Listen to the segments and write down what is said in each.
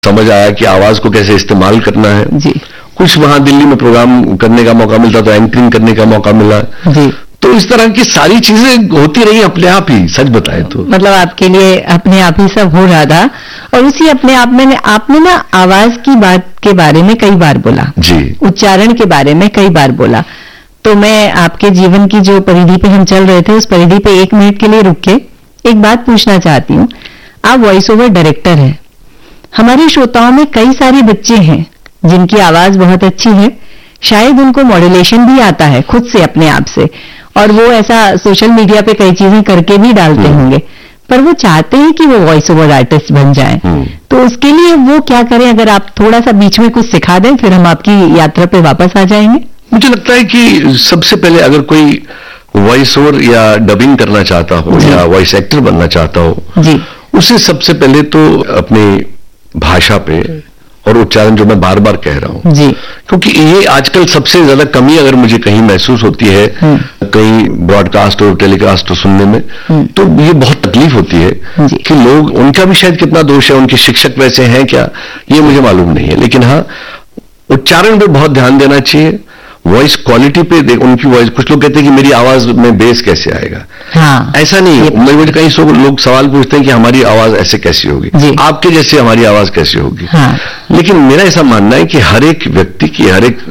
समझ आया कि आवाज को कैसे इस्तेमाल करना है जी। कुछ वहां दिल्ली में प्रोग्राम करने का मौका मिलता तो एंकरिंग करने का मौका मिला जी। तो इस तरह की सारी चीजें होती रही अपने आप ही, सच बताए तो। मतलब आपके लिए अपने आप ही सब हो रहा था और उसी अपने आप में आपने ना आवाज की बात के बारे में कई बार बोला जी, उच्चारण के बारे में कई बार बोला। तो मैं आपके जीवन की जो परिधि पे हम चल रहे थे उस परिधि पे 1 मिनट के लिए रुक के एक बात पूछना चाहती हूँ। आप वॉइस ओवर डायरेक्टर हैं। हमारे श्रोताओं में कई सारे बच्चे हैं जिनकी आवाज बहुत अच्छी है, शायद उनको मॉड्यूलेशन भी आता है खुद से अपने आप से, और वो ऐसा सोशल मीडिया पे कई चीजें करके भी डालते होंगे, पर वो चाहते हैं कि वो वॉइस ओवर आर्टिस्ट बन जाएं। तो उसके लिए वो क्या करें? अगर आप थोड़ा सा बीच में कुछ सिखा दें फिर हम आपकी यात्रा पे वापस आ जाएंगे। मुझे लगता है कि सबसे पहले अगर कोई वॉइस ओवर या डबिंग करना चाहता हो या वॉइस एक्टर बनना चाहता हो जी, उसे सबसे पहले तो अपनी भाषा पे और उच्चारण जो मैं बार बार कह रहा हूं जी, क्योंकि ये आजकल सबसे ज्यादा कमी अगर मुझे कहीं महसूस होती है कहीं ब्रॉडकास्ट और टेलीकास्ट सुनने में तो ये बहुत तकलीफ होती है जी। कि लोग, उनका भी शायद कितना दोष है, उनके शिक्षक वैसे हैं क्या ये मुझे मालूम नहीं है, लेकिन हाँ उच्चारण पे बहुत ध्यान देना चाहिए। वॉइस क्वालिटी पे उनकी वॉइस, कुछ लोग कहते हैं कि मेरी आवाज में बेस कैसे आएगा। हाँ, ऐसा नहीं है। मुझे कई लोग सवाल पूछते हैं कि हमारी आवाज ऐसे कैसी होगी, आपके जैसे हमारी आवाज कैसी होगी। हाँ। लेकिन मेरा ऐसा मानना है कि हर एक व्यक्ति की,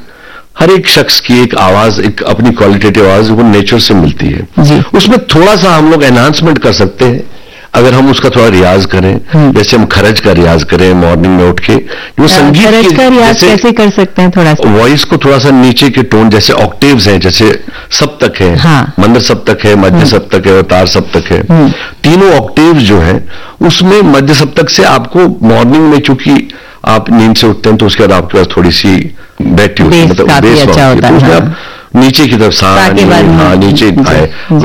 हर एक शख्स की एक आवाज, एक अपनी क्वालिटेटिव आवाज वो नेचर से मिलती है। उसमें थोड़ा सा हम लोग एनहांसमेंट कर सकते हैं अगर हम उसका थोड़ा रियाज करें। जैसे हम खरज का रियाज करें मॉर्निंग में उठ के, जो संगीत खरज का रियाज कैसे कर सकते हैं? थोड़ा सा वॉइस को थोड़ा सा नीचे के टोन, जैसे ऑक्टेव्स हैं, जैसे सप्तक है, हाँ। मंद्र सप्तक है, मध्य सप्तक है और तार सप्तक है। तीनों ऑक्टेव्स जो हैं उसमें मध्य सप्तक से आपको मॉर्निंग में, चूंकि आप नींद से उठते हैं तो उसके बाद आपके पास थोड़ी सी बैठी होती है, मतलब बेस अच्छा होता है, उसमें आप नीचे की तरफ नीचे आए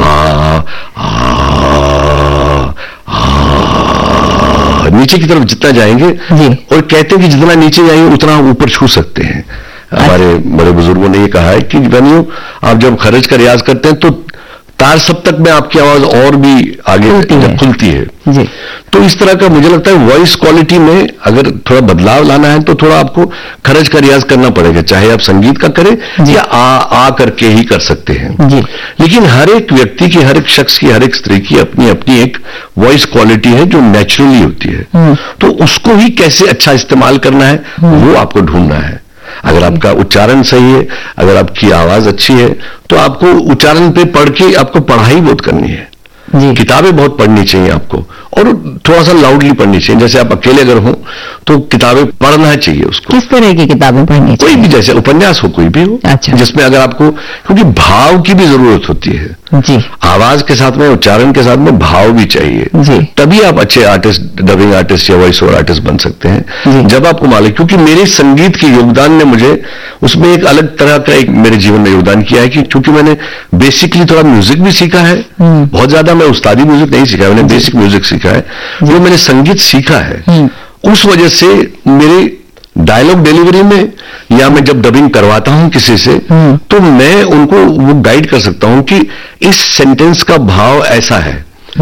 नीचे की तरफ जितना जाएंगे और कहते हैं कि जितना नीचे जाएंगे उतना ऊपर छू सकते हैं। हमारे बड़े बुजुर्गों ने ये कहा है कि आप जब खरज का रियाज करते हैं तो तार सप्तक में आपकी आवाज और भी आगे खुलती है जी। तो इस तरह का मुझे लगता है वॉइस क्वालिटी में अगर थोड़ा बदलाव लाना है तो थोड़ा आपको खरज का रियाज करना पड़ेगा, चाहे आप संगीत का करें या आ करके ही कर सकते हैं जी। लेकिन हर एक व्यक्ति की, हर एक शख्स की, हर एक स्त्री की अपनी अपनी एक वॉइस क्वालिटी है जो नेचुरली होती है। तो उसको ही कैसे अच्छा इस्तेमाल करना है वो आपको ढूंढना है। अगर आपका उच्चारण सही है, अगर आपकी आवाज अच्छी है तो आपको उच्चारण पे पढ़ के आपको पढ़ाई बहुत करनी है जी। किताबें बहुत पढ़नी चाहिए आपको और थोड़ा सा लाउडली पढ़नी चाहिए। जैसे आप अकेले अगर हो तो किताबें पढ़ना चाहिए उसको। किस तरह की किताबें पढ़नी चाहिए? कोई भी, जैसे उपन्यास हो, कोई भी हो, अच्छा। जिसमें अगर आपको, क्योंकि भाव की भी जरूरत होती है जी। आवाज के साथ में, उच्चारण के साथ में भाव भी चाहिए जी। तभी आप अच्छे आर्टिस्ट, डबिंग आर्टिस्ट या वॉइस ओवर आर्टिस्ट बन सकते हैं जब आपको मालूम। क्योंकि मेरे संगीत के योगदान ने मुझे उसमें एक अलग तरह का एक मेरे जीवन में योगदान किया है कि क्योंकि मैंने बेसिकली थोड़ा म्यूजिक भी सीखा है, बहुत ज्यादा मैं उस्तादी म्यूजिक नहीं सीखा, मैंने बेसिक म्यूजिक सीखा है, जो मैंने संगीत सीखा है उस वजह से मेरे डायलॉग डिलीवरी में या मैं जब डबिंग करवाता हूं किसी से तो मैं उनको वो गाइड कर सकता हूं कि इस सेंटेंस का भाव ऐसा है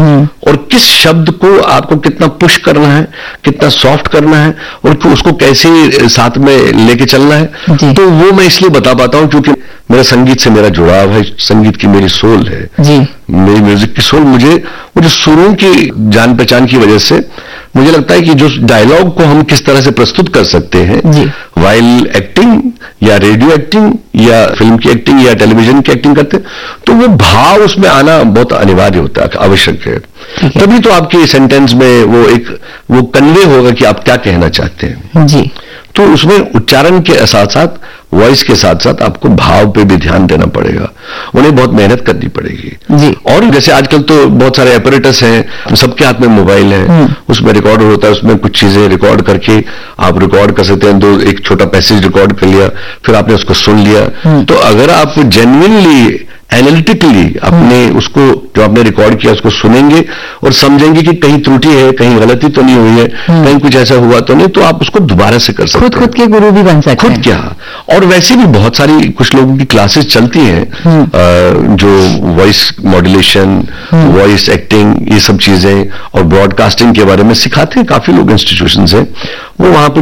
और किस शब्द को आपको कितना पुश करना है, कितना सॉफ्ट करना है और उसको कैसे साथ में लेके चलना है। तो वो मैं इसलिए बता पाता हूं क्योंकि मेरा संगीत से मेरा जुड़ाव है, संगीत की मेरी सोल है जी। मेरी म्यूजिक की सोल मुझे सुरों की जान पहचान की वजह से मुझे लगता है कि जो डायलॉग को हम किस तरह से प्रस्तुत कर सकते हैं वाइल एक्टिंग या रेडियो एक्टिंग या फिल्म की एक्टिंग या टेलीविजन की एक्टिंग करते हैं तो वो भाव उसमें आना बहुत अनिवार्य होता है, आवश्यक है। तभी तो आपके सेंटेंस में वो कन्वे होगा कि आप क्या कहना चाहते हैं जी। तो उसमें उच्चारण के साथ साथ, वॉइस के साथ साथ आपको भाव पे भी ध्यान देना पड़ेगा, उन्हें बहुत मेहनत करनी पड़ेगी जी। और जैसे आजकल तो बहुत सारे एपरेटस हैं, सबके हाथ में मोबाइल है, उसमें रिकॉर्डर होता है, उसमें कुछ चीजें रिकॉर्ड करके आप रिकॉर्ड कर सकते हैं। एक छोटा पैसेज रिकॉर्ड कर लिया, फिर आपने उसको सुन लिया, तो अगर आप जेन्युइनली एनालिटिकली अपने उसको जो आपने रिकॉर्ड किया उसको सुनेंगे और समझेंगे कि कहीं त्रुटि है, कहीं गलती तो नहीं हुई है, कहीं कुछ ऐसा हुआ तो नहीं, तो आप उसको दोबारा से कर सकते हैं। खुद के गुरु भी बन सकते हैं। खुद क्या, और वैसे भी बहुत सारी कुछ लोगों की क्लासेस चलती हैं जो वॉइस मॉड्यूलेशन, वॉइस एक्टिंग, ये सब चीजें और ब्रॉडकास्टिंग के बारे में सिखाते हैं। काफी लोग इंस्टीट्यूशन है वो वहां पे